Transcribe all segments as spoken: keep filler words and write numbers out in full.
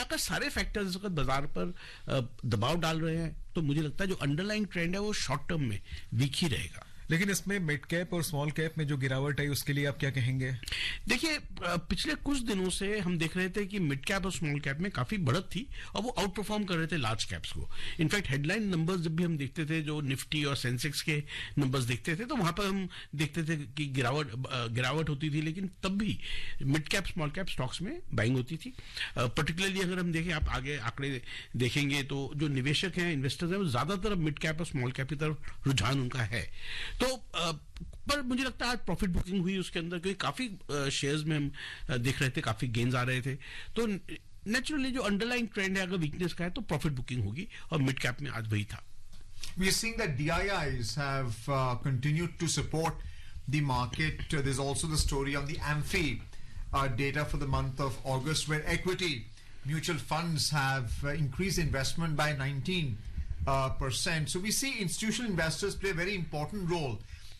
मिलाकर सारे फैक्टर्स इस वक्त बाजार पर दबाव डाल रहे हैं, तो मुझे लगता है जो अंडरलाइंग ट्रेंड है वो शॉर्ट टर्म में वीक ही रहेगा। लेकिन इसमें मिड कैप और स्मॉल कैप में जो गिरावट है उसके लिए आप क्या कहेंगे? देखिए, पिछले कुछ दिनों से हम देख रहे थे कि मिड कैप और स्मॉल कैप में काफी बढ़त थी और वो आउट परफॉर्म कर रहे थे लार्ज कैप्स को। इनफैक्ट हेडलाइन नंबर्स जब भी हम देखते थे, जो निफ्टी और सेंसेक्स के नंबर्स देखते थे, तो वहां पर हम देखते थे कि गिरावट गिरावट होती थी, लेकिन तब भी mid cap small cap stocks में बाइंग होती थी। पर्टिकुलरली अगर हम देखें, आप आगे आंकड़े देखेंगे तो जो निवेशक हैं, इन्वेस्टर्स हैं, वो ज्यादातर मिड कैप और स्मॉल कैप की तरफ रुझान उनका है। तो आ, पर मुझे लगता है आज प्रॉफिट बुकिंग हुई उसके अंदर, क्योंकि काफी शेयर्स में हम आ, देख रहे थे काफी गेन्स आ रहे थे। तो नेचुरली जो अंडरलाइंग ट्रेंड है अगर वीकनेस का है तो प्रॉफिट बुकिंग होगी, और मिड कैप में आज वही था। We are seeing that D I Is have uh, continued to support the market. Uh, there's also the story on the AMFI uh, data for the month of August, where equity mutual funds have uh, increased investment by nineteen Uh, percent. So we see institutional investors play a very important role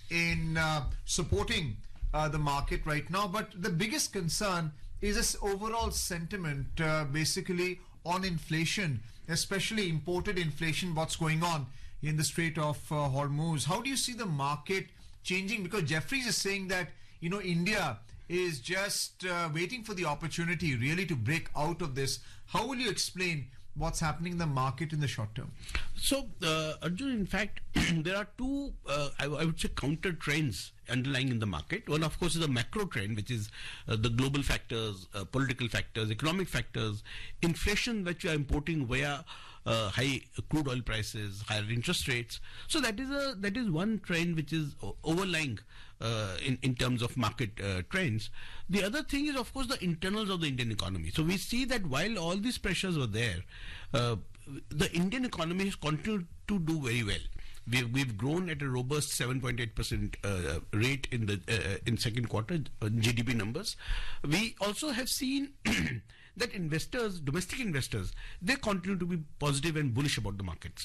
in uh, supporting uh, the market right now. But the biggest concern is this overall sentiment, uh, basically on inflation, especially imported inflation. What's going on in the Strait of uh, Hormuz? How do you see the market changing? Because Jeffries is saying that, you know, India is just uh, waiting for the opportunity really to break out of this. How will you explain what's happening in the market in the short term? So, uh, Arjun, in fact, there are two, uh, I, I would say, counter trends underlying in the market. One, of course, is the macro trend, which is uh, the global factors, uh, political factors, economic factors, inflation which we are importing via uh, high crude oil prices, higher interest rates. So that is a that is one trend which is overlying uh, in in terms of market uh, trends. The other thing is, of course, the internals of the Indian economy. So we see that while all these pressures were there, uh, the Indian economy has continued to do very well. We've, we've grown at a robust seven point eight percent uh, rate in the uh, in second quarter uh, G D P numbers. We also have seen that investors, domestic investors, they continue to be positive and bullish about the markets.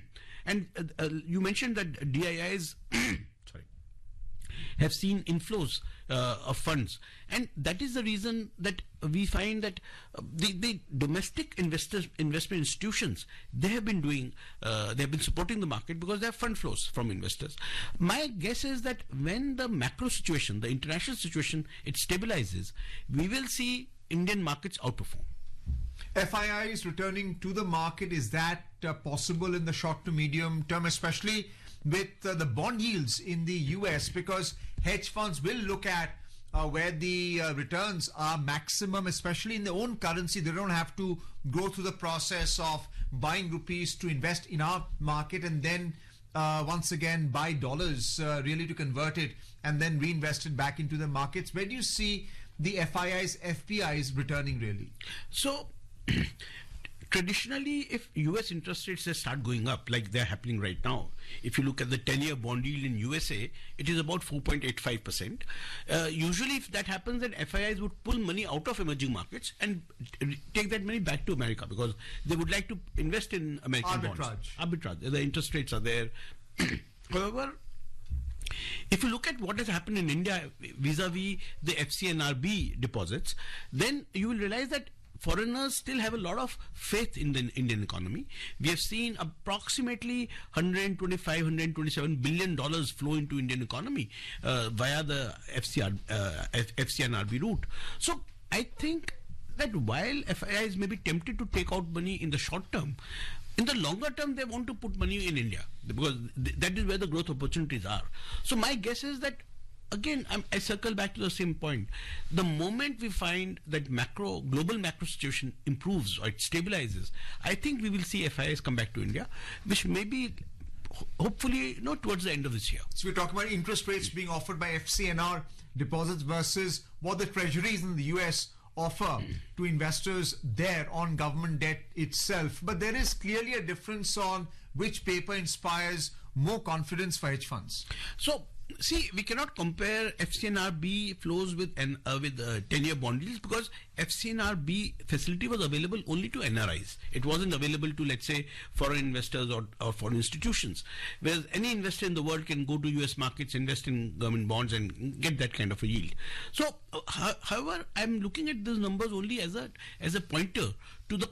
And uh, uh, you mentioned that D I Is sorry, have seen inflows uh, of funds, and that is the reason that we find that uh, the, the domestic investors, investment institutions, they have been doing, uh, they have been supporting the market because they have fund flows from investors. My guess is that when the macro situation, the international situation, it stabilizes, we will see Indian markets outperform. F I Is returning to the market, is that uh, possible in the short to medium term, especially with uh, the bond yields in the U S, because hedge funds will look at uh, where the uh, returns are maximum, especially in their own currency. They don't have to go through the process of buying rupees to invest in our market and then uh, once again buy dollars uh, really to convert it and then reinvest it back into the markets. Where do you see the F I Is, F P Is returning really? So traditionally, if U S interest rates start going up like they're happening right now, if you look at the ten-year bond yield in U S A, it is about four point eight five percent. Uh, usually, if that happens, then F I Is would pull money out of emerging markets and take that money back to America because they would like to invest in American Arbitrage. bonds. Arbitrage. The interest rates are there. However, if you look at what has happened in India vis-a-vis the F C N R B deposits, then you will realize that foreigners still have a lot of faith in the Indian economy. We have seen approximately one hundred twenty-five, one hundred twenty-seven billion dollars flow into Indian economy uh, via the F C R, uh, F C N R B route. So I think that while F I Is may be tempted to take out money in the short term, in the longer term, they want to put money in India because th that is where the growth opportunities are. So my guess is that, again, I'm, I circle back to the same point. The moment we find that macro, global macro situation improves or it stabilizes, I think we will see F I Is come back to India, which may be hopefully not towards the end of this year. So we're talking about interest rates being offered by F C N R deposits versus what the treasuries in the U S offer to investors there on government debt itself. But there is clearly a difference on which paper inspires more confidence for hedge funds. So, see, we cannot compare F C N R B flows with an, uh, with uh, ten-year bond yields because F C N R B facility was available only to N R Is. It wasn't available to, let's say, foreign investors or, or foreign institutions. Whereas any investor in the world can go to U S markets, invest in government bonds and get that kind of a yield. So, uh, however, I'm looking at these numbers only as a as a pointer to the